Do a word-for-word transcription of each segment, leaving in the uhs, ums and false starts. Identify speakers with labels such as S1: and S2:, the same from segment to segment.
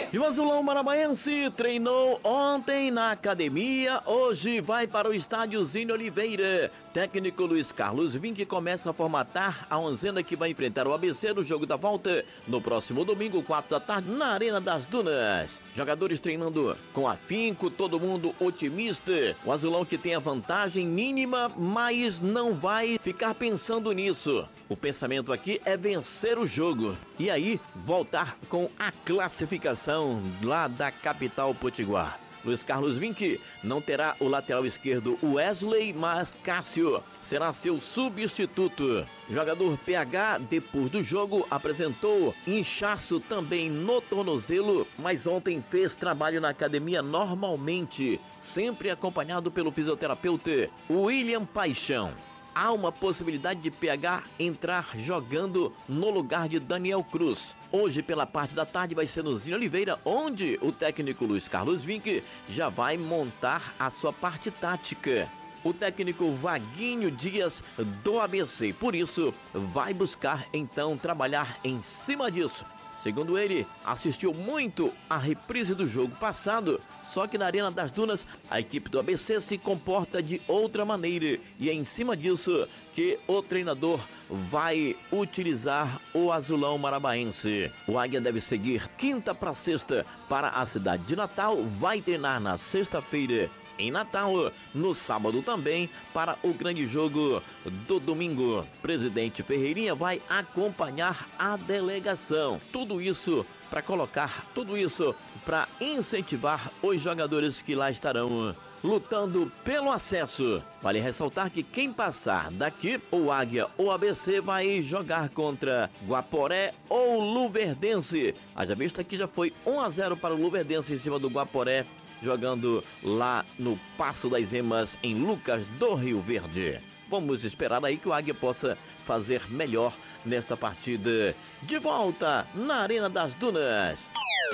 S1: E o Azulão Maranhense treinou ontem na academia, hoje vai para o estádio Zine Oliveira. Técnico Luiz Carlos Vinck começa a formatar a onzena que vai enfrentar o A B C no jogo da volta no próximo domingo, quatro da tarde, na Arena das Dunas. Jogadores treinando com afinco, todo mundo otimista. O Azulão que tem a vantagem mínima, mas não vai ficar pensando nisso. O pensamento aqui é vencer o jogo e aí voltar com a classificação lá da capital potiguar. Luiz Carlos Vinck não terá o lateral esquerdo Wesley, mas Cássio será seu substituto. Jogador P H, depois do jogo, apresentou inchaço também no tornozelo, mas ontem fez trabalho na academia normalmente, sempre acompanhado pelo fisioterapeuta William Paixão. Há uma possibilidade de P H entrar jogando no lugar de Daniel Cruz. Hoje, pela parte da tarde, vai ser no Zine Oliveira, onde o técnico Luiz Carlos Vinck já vai montar a sua parte tática. O técnico Vaguinho Dias do A B C, por isso, vai buscar então trabalhar em cima disso. Segundo ele, assistiu muito à reprise do jogo passado, só que na Arena das Dunas a equipe do A B C se comporta de outra maneira e é em cima disso que o treinador vai utilizar o Azulão Maranhense. O Águia deve seguir quinta para sexta para a cidade de Natal, vai treinar na sexta-feira em Natal, no sábado também, para o grande jogo do domingo. Presidente Ferreirinha vai acompanhar a delegação. Tudo isso para colocar, tudo isso para incentivar os jogadores que lá estarão lutando pelo acesso. Vale ressaltar que quem passar daqui, o Águia ou A B C, vai jogar contra Guaporé ou Luverdense. Haja vista que já foi um a zero para o Luverdense em cima do Guaporé, jogando lá no Passo das Emas, em Lucas do Rio Verde. Vamos esperar aí que o Águia possa fazer melhor nesta partida. De volta na Arena das Dunas.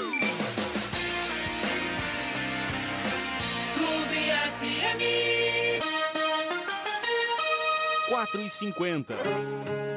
S2: Clube F M
S3: quatro e cinquenta.